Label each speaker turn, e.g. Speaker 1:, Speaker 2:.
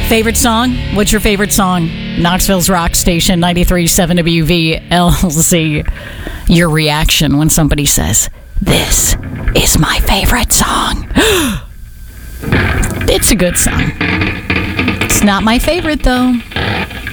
Speaker 1: Favorite song? What's your favorite song? Knoxville's Rock Station, 93.7 WVLZ. Your reaction when somebody says, "This is my favorite song." It's a good song. It's not my favorite, though.